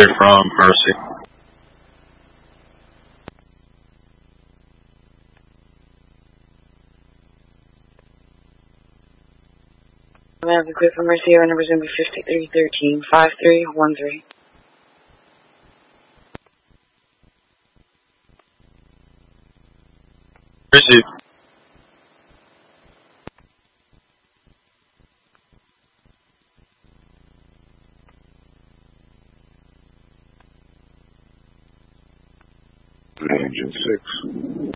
from Mercy. American Clear for Mercy, our number's going to be 5313 5313. Receive. Engine 6.